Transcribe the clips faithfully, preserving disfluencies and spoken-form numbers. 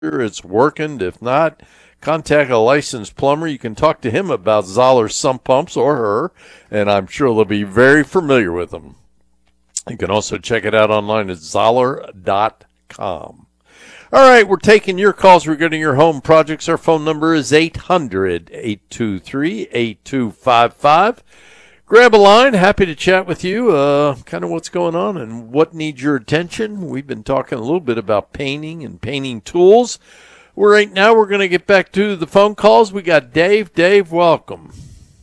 it's working. If not, contact a licensed plumber. You can talk to him about Zoller sump pumps or her, and I'm sure they'll be very familiar with them. You can also check it out online at zoller dot com. All right, we're taking your calls regarding your home projects. Our phone number is eight hundred, eight two three, eight two five five. Grab a line. Happy to chat with you, uh, kind of what's going on and what needs your attention. We've been talking a little bit about painting and painting tools. We're right now, we're going to get back to the phone calls. We got Dave. Dave, welcome.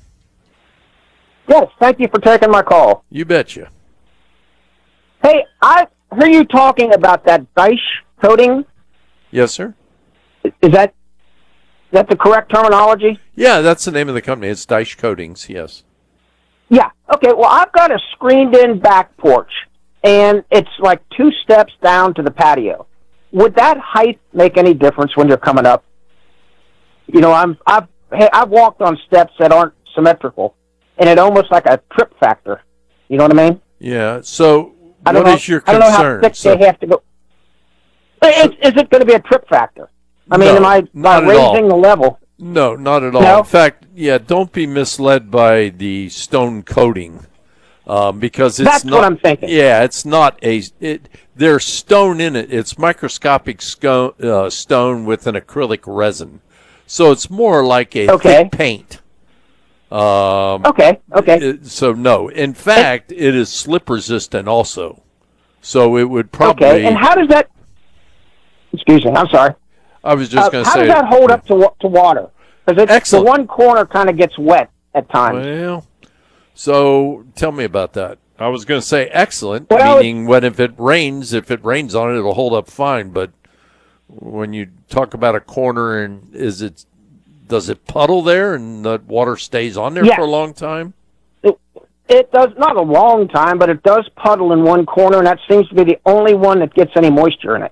Yes, thank you for taking my call. You betcha. Hey, I heard you talking about that Dyche coating. Yes, sir. Is that is that the correct terminology? Yeah, that's the name of the company. It's Dyche Coatings, yes. Yeah. Okay, well, I've got a screened-in back porch, and it's like two steps down to the patio. Would that height make any difference when you're coming up? You know, I'm, I've, hey, I've walked on steps that aren't symmetrical, and it almost like a trip factor. You know what I mean? Yeah, so I don't what know, is your I don't know concern? how thick So, they have to go. Is, is it going to be a trip factor? I mean, No, am I not by at all. raising the level? no, not at all. No? In fact, yeah, don't be misled by the stone coating. Um, because it's That's not, what I'm thinking. Yeah, it's not a. It, there's stone in it. It's microscopic sco- uh, stone with an acrylic resin, so it's more like a Okay. thick paint. Um, Okay, okay. it- so no, in fact, it is slip resistant also. So it would probably. Okay, and how does that... Excuse me, I'm sorry. I was just Uh, going to how say. does that hold up to wa- to water? Because the Excellent. one corner kind of gets wet at times. Well, so tell me about that. I was going to say excellent, Well, meaning when if it rains, if it rains on it, it'll hold up fine. But when you talk about a corner, and is it does it puddle there, and the water stays on there Yeah. for a long time? It, it does, not a long time, but it does puddle in one corner, and that seems to be the only one that gets any moisture in it.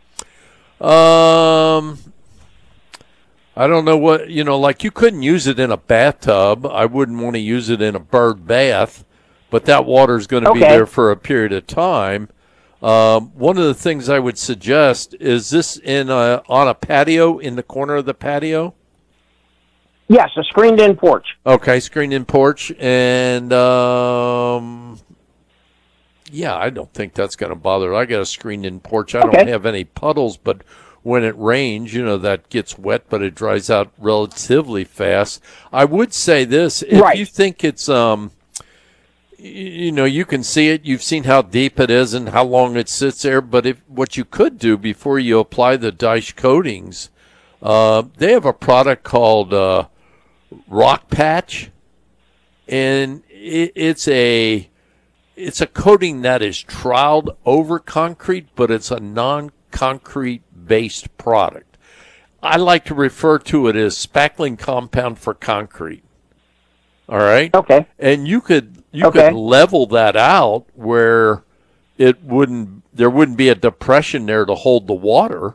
Um, I don't know what you know. Like you couldn't use it in a bathtub. I wouldn't want to use it in a bird bath. But that water is going to be Okay. there for a period of time. Um, one of the things I would suggest is this in a, on a patio, in the corner of the patio. Yes, a screened-in porch. Okay, screened-in porch, and um, yeah, I don't think that's going to bother. I got a screened-in porch. I don't Okay. have any puddles, but when it rains, you know, that gets wet, but it dries out relatively fast. I would say this: if Right. you think it's um. You know, you can see it. You've seen how deep it is and how long it sits there. But if what you could do before you apply the Dyche coatings, uh, they have a product called uh, Rock Patch, and it, it's a it's a coating that is troweled over concrete, but it's a non-concrete based product. I like to refer to it as spackling compound for concrete. All right. Okay. And you could you Okay. could level that out where it wouldn't there wouldn't be a depression there to hold the water.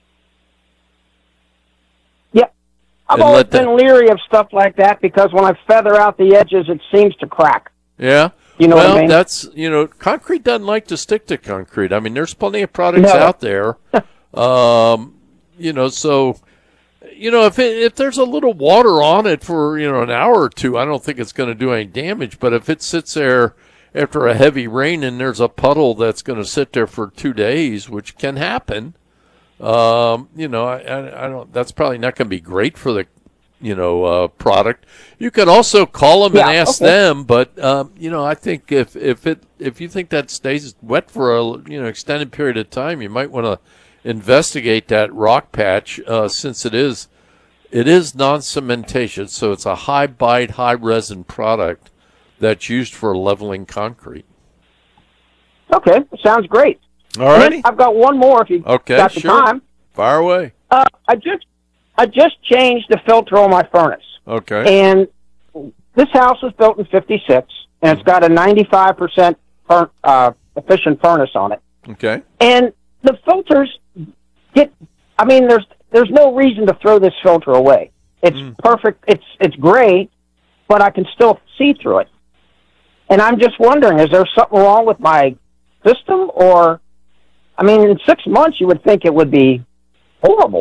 Yeah. I've And always let been the- leery of stuff like that because when I feather out the edges, it seems to crack. Yeah. You know well, what I mean? that's you know, concrete doesn't like to stick to concrete. I mean, there's plenty of products No. out there. um, you know, so you know, if it, if there's a little water on it for you know an hour or two, I don't think it's going to do any damage. But if it sits there after a heavy rain and there's a puddle that's going to sit there for two days, which can happen, um, you know, I, I, I don't. That's probably not going to be great for the you know uh, product. You can also call them Yeah, and ask okay. them, but um, you know, I think if if it if you think that stays wet for a you know extended period of time, you might want to investigate that Rock Patch uh, since it is it is non-cementatious, so it's a high bite, high resin product that's used for leveling concrete. Okay, sounds great. All And then righty. I've got one more if you Okay, got the sure. time. Fire away. Uh, I just I just changed the filter on my furnace. Okay. And this house was built in fifty-six, and it's got a ninety-five percent fur- uh, efficient furnace on it. Okay. And the filters get, I mean, there's there's no reason to throw this filter away. It's Mm. perfect. It's it's gray, but I can still see through it. And I'm just wondering, is there something wrong with my system? Or, I mean, in six months you would think it would be horrible